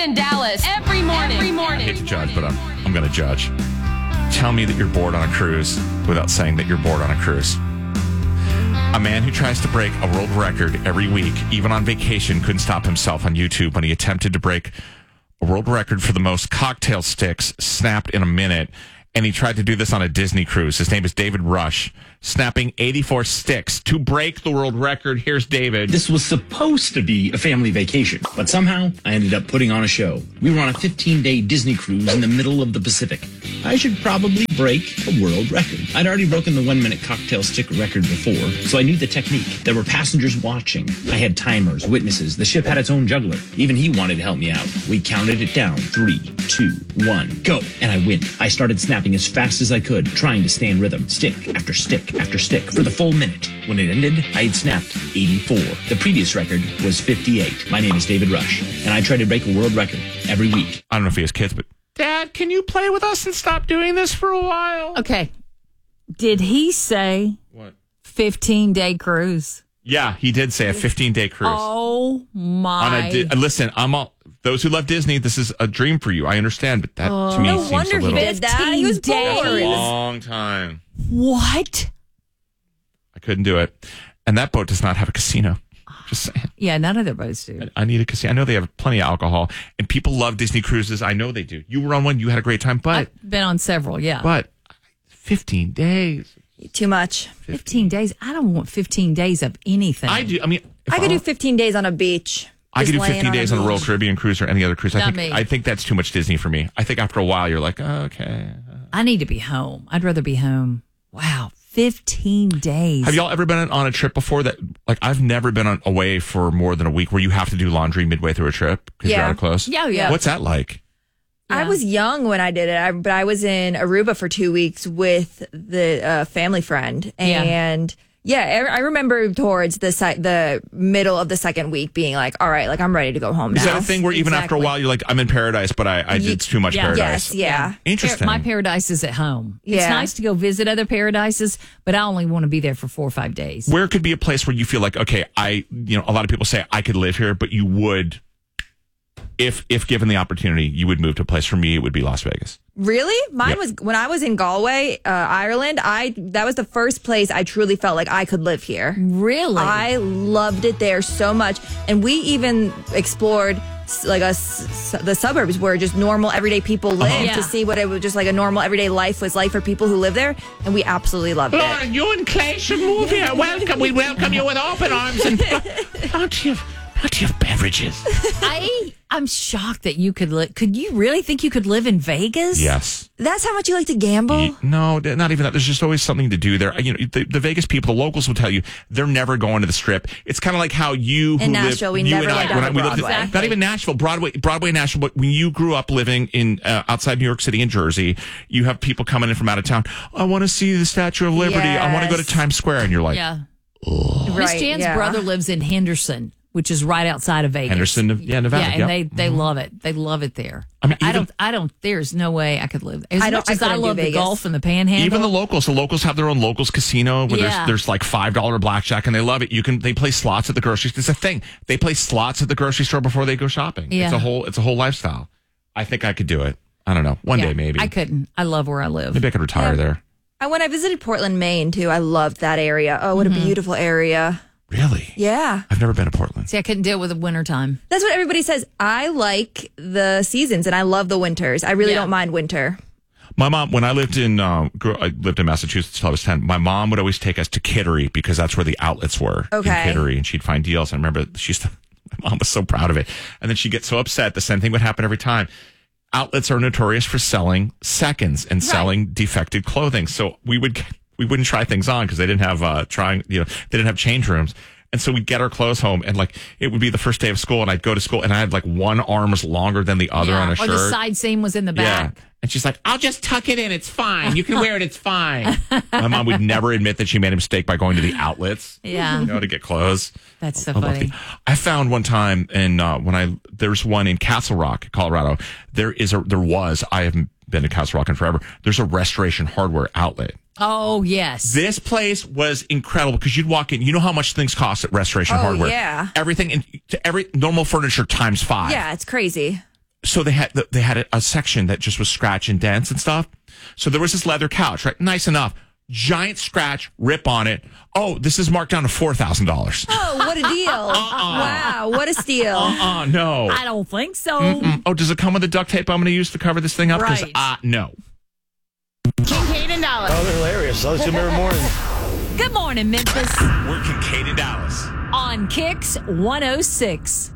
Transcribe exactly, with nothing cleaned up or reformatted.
in Dallas every morning. Every morning. I hate to judge, but I'm, I'm going to judge. Tell me that you're bored on a cruise without saying that you're bored on a cruise. A man who tries to break a world record every week, even on vacation, couldn't stop himself on YouTube when he attempted to break a world record for the most cocktail sticks snapped in a minute. And he tried to do this on a Disney cruise. His name is David Rush, snapping eighty-four sticks to break the world record. Here's David. This was supposed to be a family vacation, but somehow I ended up putting on a show. We were on a fifteen-day Disney cruise in the middle of the Pacific. I should probably break a world record. I'd already broken the one-minute cocktail stick record before, so I knew the technique. There were passengers watching. I had timers, witnesses. The ship had its own juggler. Even he wanted to help me out. We counted it down. Three, two, one, go. And I win. I started snapping as fast as I could, trying to stay in rhythm, stick after stick after stick, for the full minute. When it ended, I had snapped eighty-four. The previous record was fifty-eight. My name is David Rush, and I try to break a world record every week. I don't know if he has kids, but Dad, can you play with us and stop doing this for a while? Okay. Did he say What? fifteen-day cruise? Yeah, he did say a fifteen-day cruise. Oh, my. On a di- listen, I'm all... Those who love Disney, this is a dream for you. I understand, but that to me No seems wonder a little... he did that. He was days. bored. a long time. What? I couldn't do it. And that boat does not have a casino. Just saying. Yeah, none of their boats do. I need a casino. I know they have plenty of alcohol, and people love Disney cruises. I know they do. You were on one. You had a great time, but... I've been on several, yeah. But fifteen days. Too much. fifteen days? I don't want fifteen days of anything. I do. I mean... if I could I- do fifteen days on a beach. I could Just do laying fifteen days on a beach. Royal Caribbean cruise or any other cruise. I Not think me. I think that's too much Disney for me. I think after a while you're like, oh, okay. I need to be home. I'd rather be home. Wow, fifteen days. Have y'all ever been on a trip before that? Like, I've never been on, away for more than a week where you have to do laundry midway through a trip because you're Yeah. out of clothes. Yeah, yeah. What's that like? I Yeah. was young when I did it, I, but I was in Aruba for two weeks with the uh, family friend, Yeah. and yeah, I I remember towards the se- the middle of the second week being like, all right, like I'm ready to go home Is now. that a thing where even after a Exactly. while you're like, I'm in paradise, but I, I did it's too much Yeah. paradise? Yes, yeah. Interesting. My paradise is at home. It's Yeah. nice to go visit other paradises, but I only want to be there for four or five days. Where could be a place where you feel like, okay, I, you know, a lot of people say I could live here, but you would, if if given the opportunity, you would move to a place. For me, it would be Las Vegas. Really? Mine Yep. was when I was in Galway, uh, Ireland. I that was the first place I truly felt like I could live here. Really? I loved it there so much, and we even explored s- like a s- the suburbs where just normal everyday people live Yeah. to see what it was just like a normal everyday life was like for people who live there, and we absolutely loved it. you and Clay should move here. Welcome. We welcome you with open arms and plenty of plenty of beverages. I I'm shocked that you could live. Could you really think you could live in Vegas? Yes. That's how much you like to gamble. Ye- No, th- not even that. There's just always something to do there. You know, the, the Vegas people, the locals will tell you they're never going to the Strip. It's kind of like how you who In live, Nashville, we you never and I, went down when I, to we lived, Broadway. not even Nashville, Broadway, Broadway, Nashville. But when you grew up living in uh, outside New York City and Jersey, you have people coming in from out of town. I want to see the Statue of Liberty. I want to go to Yes. Times Square, and you're like, Yeah. Right, Miss Jan's yeah. brother lives in Henderson, which is right outside of Vegas. Henderson, Nev- yeah, Nevada. Yeah, and yep. they they love it. They love it there. I mean, I even- don't. I don't. There's no way I could live. As I don't- much I as I couldn't do love the Vegas. golf and the Panhandle. Even the locals, the locals have their own locals casino where Yeah. there's there's like five dollar blackjack, and they love it. You can they play slots at the grocery store. It's a thing. They play slots at the grocery store before they go shopping. Yeah. It's a whole it's a whole lifestyle. I think I could do it. I don't know. One Yeah, day maybe. I couldn't. I love where I live. Maybe I could retire Yeah. there. And when I visited Portland, Maine, too, I loved that area. Oh, what a beautiful area. Really? Yeah. I've never been to Portland. See, I couldn't deal with the wintertime. That's what everybody says. I like the seasons and I love the winters. I really Yeah. don't mind winter. My mom, when I lived in uh, grew, I lived in Massachusetts till I was ten. My mom would always take us to Kittery because that's where the outlets were in Okay. Kittery, and she'd find deals. I remember she used to, my mom was so proud of it, and then she'd get so upset. The same thing would happen every time. Outlets are notorious for selling seconds and selling defective clothing, so we would we wouldn't try things on because they didn't have uh, trying you know they didn't have change rooms. And so we'd get our clothes home, and like it would be the first day of school, and I'd go to school, and I had like one arm's longer than the other Yeah, on a or shirt. the side seam was in the Yeah. back. And she's like, I'll just tuck it in. It's fine. You can wear it. It's fine. My mom would never admit that she made a mistake by going to the outlets, Yeah. you know, to get clothes. That's so I love funny. the- I found one time, and uh, when I there's one in Castle Rock, Colorado. There is a there was I haven't been to Castle Rock in forever. There's a Restoration Hardware outlet. Oh yes. This place was incredible because you'd walk in. You know how much things cost at Restoration Oh, Hardware. yeah. Everything in to every normal furniture times five. Yeah, it's crazy. so they had they had a, a section that just was scratch and dents and stuff. So there was this leather couch, right? Nice enough. Giant scratch, rip on it. Oh, this is marked down to four thousand dollars. Oh, what a deal. uh-uh. Wow, what a steal. Uh-uh, no. I don't think so. Mm-mm. Oh, does it come with the duct tape I'm going to use to cover this thing up? Because, Right. uh, no. Kincaid and Dallas. Oh, they're hilarious. I listen to them every morning. Good morning, Memphis. We're Kincaid in Dallas. On Kicks one oh six.